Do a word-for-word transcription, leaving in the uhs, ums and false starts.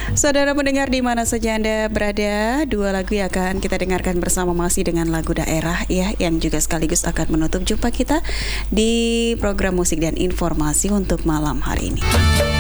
Saudara pendengar di mana saja Anda berada, dua lagu yang akan kita dengarkan bersama masih dengan lagu daerah ya, yang juga sekaligus akan menutup jumpa kita di program musik dan informasi untuk malam hari ini.